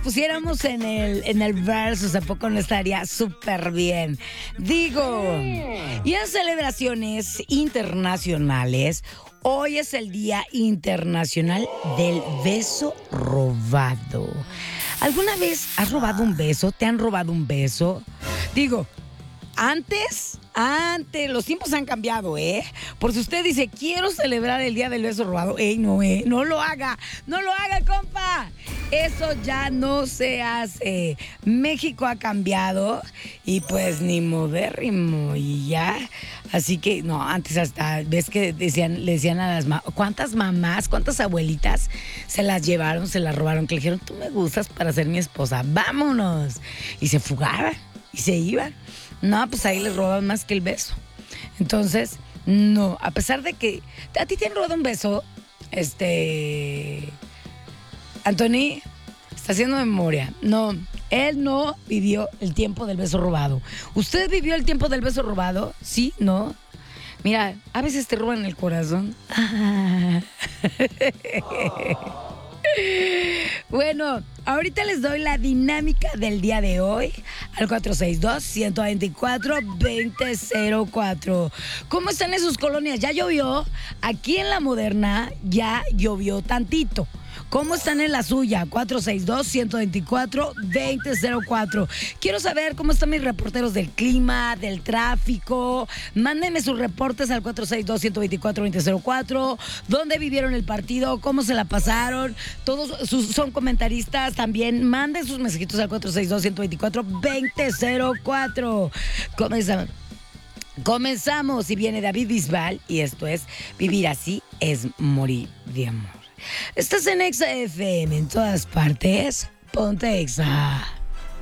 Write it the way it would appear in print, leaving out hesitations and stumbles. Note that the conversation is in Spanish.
pusiéramos en el versus, ¿a poco no estaría súper bien? Digo, y en celebraciones internacionales, hoy es el Día Internacional del Beso Robado. ¿Alguna vez has robado un beso? ¿Te han robado un beso? Digo, antes, los tiempos han cambiado, ¿eh? Por si usted dice, quiero celebrar el Día del Beso Robado, no lo haga, compa. Eso ya no se hace. México ha cambiado y pues ni modérrimo y ya. Así que, no, antes hasta, ves que le decían a las mamás, ¿cuántas mamás, cuántas abuelitas se las llevaron, se las robaron? Que le dijeron, tú me gustas para ser mi esposa, vámonos. Y se fugaban y se iban. No, pues ahí les roban más que el beso. Entonces, no, a pesar de que a ti te han robado un beso, Anthony está haciendo memoria. No, él no vivió el tiempo del beso robado. ¿Usted vivió el tiempo del beso robado? ¿Sí? ¿No? Mira, a veces te roban el corazón. Bueno, ahorita les doy la dinámica del día de hoy al 462-124-2004. ¿Cómo están en sus colonias? ¿Ya llovió? Aquí en La Moderna ya llovió tantito. ¿Cómo están en la suya? 462-124-2004. Quiero saber cómo están mis reporteros del clima, del tráfico. Mándenme sus reportes al 462-124-2004. ¿Dónde vivieron el partido? ¿Cómo se la pasaron? Todos son comentaristas también. Manden sus mensajitos al 462-124-2004. Comenzamos y viene David Bisbal y esto es Vivir así es morir de amor. Estás en Exa FM, en todas partes. Ponte Exa.